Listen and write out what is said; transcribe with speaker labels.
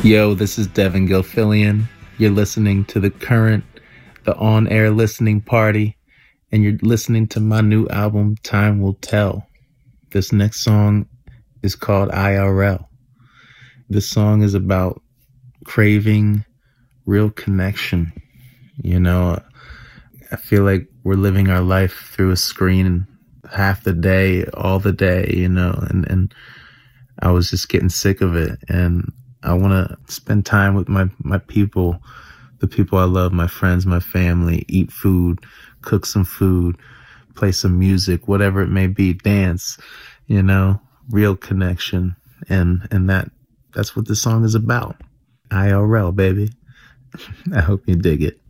Speaker 1: Yo, this is Devin Gilfillian. You're listening to the on-air listening party, and you're listening to my new album, Time Will Tell. This next song is called IRL. This song is about craving real connection. You know, I feel like we're living our life through a screen half the day, all the day, you know, and I was just getting sick of it. And I want to spend time with my people, the people I love, my friends, my family, eat food, cook some food, play some music, whatever it may be, dance, you know, real connection. And that's what the song is about. IRL, baby. I hope you dig it.